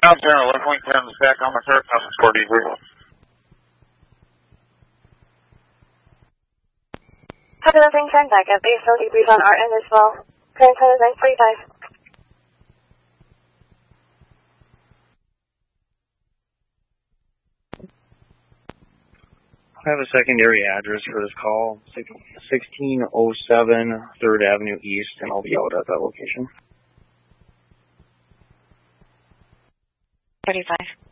South General 1.10 back on the third house for debrief. Copy nothing, turn back at base, no debrief on our end as well. Current time is 9:45. I have a secondary address for this call, 1607 3rd Avenue East, and I'll be out at that location. 35.